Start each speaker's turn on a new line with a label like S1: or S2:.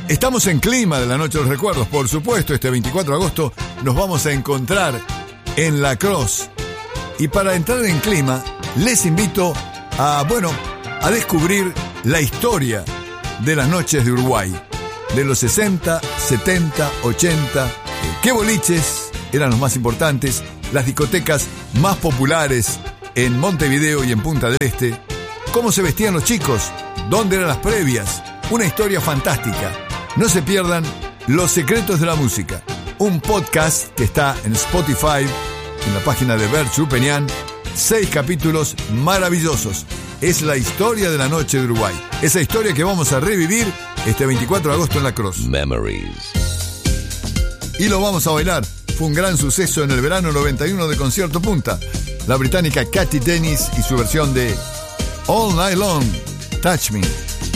S1: Estamos en clima de la Noche de los Recuerdos, por supuesto. Este 24 de agosto nos vamos a encontrar en La Crosse. Y para entrar en clima, les invito a descubrir la historia de las noches de Uruguay. De los 60, 70, 80. ¿Qué boliches eran los más importantes? Las discotecas más populares en Montevideo y en Punta del Este. ¿Cómo se vestían los chicos? ¿Dónde eran las previas? Una historia fantástica. No se pierdan Los Secretos de la Música, un podcast que está en Spotify, en la página de Bert Chupenian. 6 capítulos maravillosos. Es la historia de la noche de Uruguay. Esa historia que vamos a revivir este 24 de agosto en La Crosse.
S2: Memories.
S1: Y lo vamos a bailar. Fue un gran suceso en el verano 91 de Concierto Punta. La británica Katy Dennis y su versión de All Night Long, Touch Me.